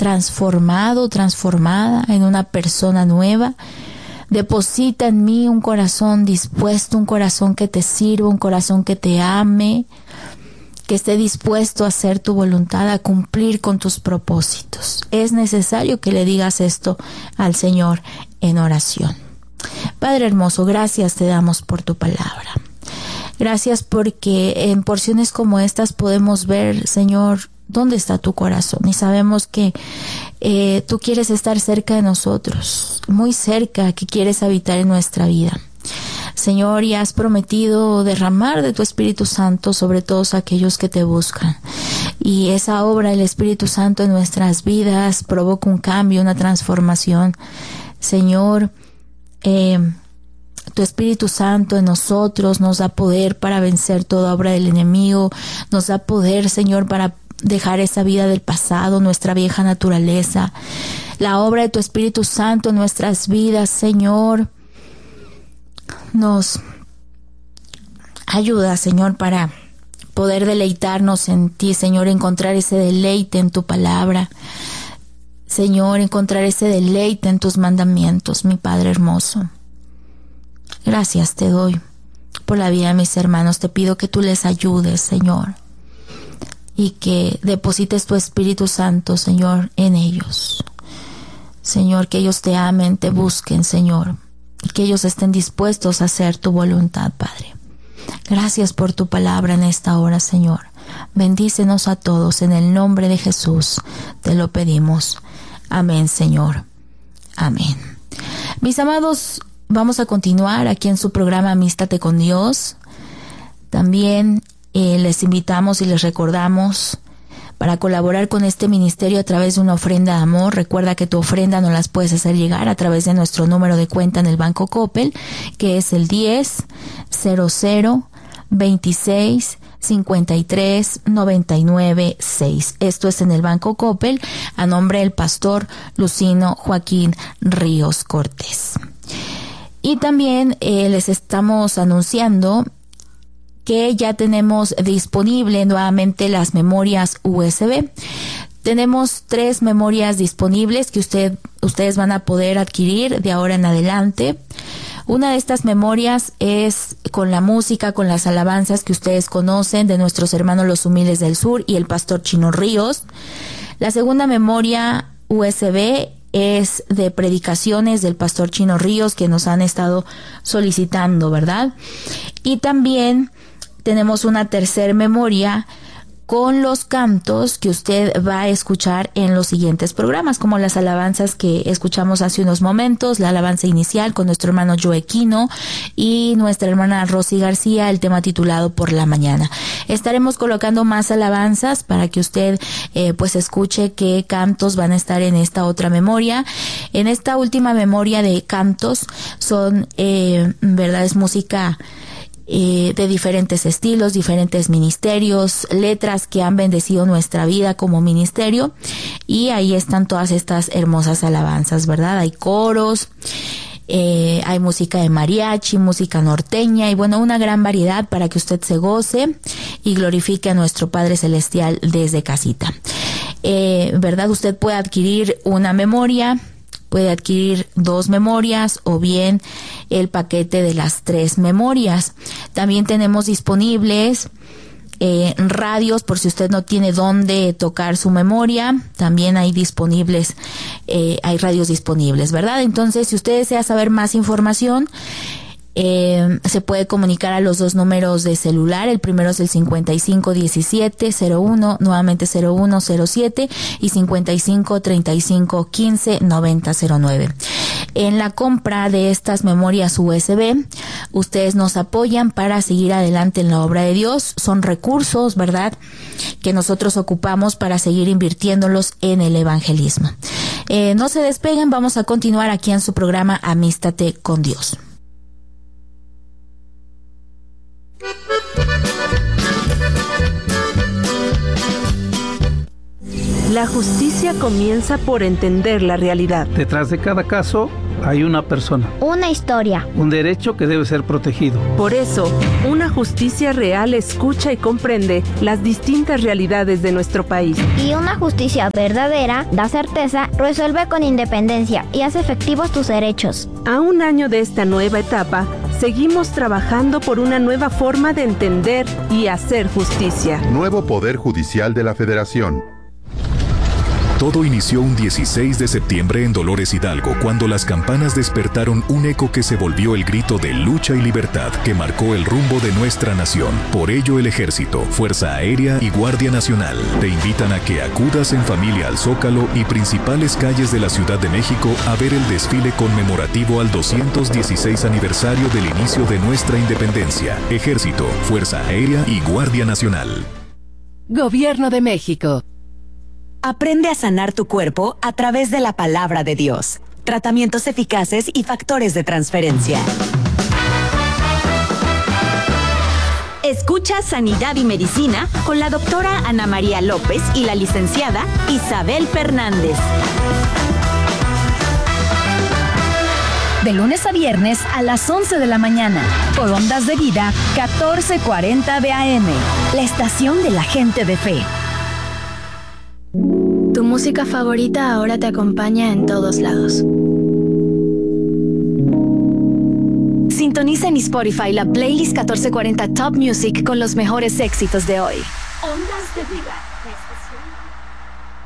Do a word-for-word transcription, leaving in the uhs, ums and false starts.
transformado, transformada en una persona nueva. Deposita en mí un corazón dispuesto, un corazón que te sirva, un corazón que te ame, que esté dispuesto a hacer tu voluntad, a cumplir con tus propósitos. Es necesario que le digas esto al Señor en oración. Padre hermoso, gracias te damos por tu palabra. Gracias porque en porciones como estas podemos ver, Señor, dónde está tu corazón. Y sabemos que eh, tú quieres estar cerca de nosotros, muy cerca, que quieres habitar en nuestra vida. Señor, y has prometido derramar de tu Espíritu Santo sobre todos aquellos que te buscan. Y esa obra del Espíritu Santo en nuestras vidas provoca un cambio, una transformación. Señor, eh, tu Espíritu Santo en nosotros nos da poder para vencer toda obra del enemigo. Nos da poder, Señor, para dejar esa vida del pasado, nuestra vieja naturaleza. La obra de tu Espíritu Santo en nuestras vidas, Señor, nos ayuda, Señor, para poder deleitarnos en ti, Señor, encontrar ese deleite en tu palabra. Señor, encontrar ese deleite en tus mandamientos, mi Padre hermoso. Gracias te doy por la vida de mis hermanos. Te pido que tú les ayudes, Señor, y que deposites tu Espíritu Santo, Señor, en ellos. Señor, que ellos te amen, te busquen, Señor, y que ellos estén dispuestos a hacer tu voluntad, Padre. Gracias por tu palabra en esta hora, Señor. Bendícenos a todos, en el nombre de Jesús te lo pedimos. Amén, Señor. Amén. Mis amados, vamos a continuar aquí en su programa Amístate con Dios. También eh, les invitamos y les recordamos para colaborar con este ministerio a través de una ofrenda de amor. Recuerda que tu ofrenda nos las puedes hacer llegar a través de nuestro número de cuenta en el Banco Coppel, que es el diez cero cero veintiséis cincuenta y tres noventa y nueve seis. Esto es en el Banco Coppel, a nombre del pastor Lucino Joaquín Ríos Cortés. Y también eh, les estamos anunciando que ya tenemos disponible nuevamente las memorias U S B. Tenemos tres memorias disponibles que usted, ustedes van a poder adquirir de ahora en adelante. Una de estas memorias es con la música, con las alabanzas que ustedes conocen de nuestros hermanos los humildes del sur y el pastor Chino Ríos. La segunda memoria U S B es de predicaciones del pastor Chino Ríos que nos han estado solicitando, ¿verdad? Y también tenemos una tercera memoria con los cantos que usted va a escuchar en los siguientes programas, como las alabanzas que escuchamos hace unos momentos, la alabanza inicial con nuestro hermano Joe Quino y nuestra hermana Rosy García, el tema titulado Por la Mañana. Estaremos colocando más alabanzas para que usted eh, pues escuche qué cantos van a estar en esta otra memoria. En esta última memoria de cantos son, eh, verdad, es música Eh, de diferentes estilos, diferentes ministerios, letras que han bendecido nuestra vida como ministerio, y ahí están todas estas hermosas alabanzas, ¿verdad? Hay coros, eh, hay música de mariachi, música norteña y bueno, una gran variedad para que usted se goce y glorifique a nuestro Padre Celestial desde casita. Eh, ¿verdad? Usted puede adquirir una memoria, puede adquirir dos memorias o bien el paquete de las tres memorias. También tenemos disponibles eh, radios por si usted no tiene dónde tocar su memoria. También hay disponibles, eh, hay radios disponibles, ¿verdad? Entonces, si usted desea saber más información, Eh, se puede comunicar a los dos números de celular. El primero es el cincuenta y cinco diecisiete cero uno, nuevamente cero uno cero siete, y cincuenta y cinco treinta y cinco quince noventa cero nueve. En la compra de estas memorias U S B, ustedes nos apoyan para seguir adelante en la obra de Dios. Son recursos, ¿verdad?, que nosotros ocupamos para seguir invirtiéndolos en el evangelismo. Eh, no se despeguen, vamos a continuar aquí en su programa Amístate con Dios. La justicia comienza por entender la realidad. Detrás de cada caso Hay una persona. Una historia. Un derecho que debe ser protegido. Por eso, una justicia real escucha y comprende las distintas realidades de nuestro país. Y una justicia verdadera da certeza, resuelve con independencia y hace efectivos tus derechos. A un año de esta nueva etapa, seguimos trabajando por una nueva forma de entender y hacer justicia. Nuevo Poder Judicial de la Federación. Todo inició un dieciséis de septiembre en Dolores Hidalgo, cuando las campanas despertaron un eco que se volvió el grito de lucha y libertad que marcó el rumbo de nuestra nación. Por ello, el Ejército, Fuerza Aérea y Guardia Nacional te invitan a que acudas en familia al Zócalo y principales calles de la Ciudad de México a ver el desfile conmemorativo al doscientos dieciséis aniversario del inicio de nuestra independencia. Ejército, Fuerza Aérea y Guardia Nacional. Gobierno de México. Aprende a sanar tu cuerpo a través de la palabra de Dios. Tratamientos eficaces y factores de transferencia. Escucha Sanidad y Medicina con la doctora Ana María López y la licenciada Isabel Fernández. De lunes a viernes a las once de la mañana, por Ondas de Vida catorce cuarenta B A M, la estación de la gente de fe. Tu música favorita ahora te acompaña en todos lados. Sintoniza en Spotify la playlist catorce cuarenta Top Music con los mejores éxitos de hoy. Ondas de Vida.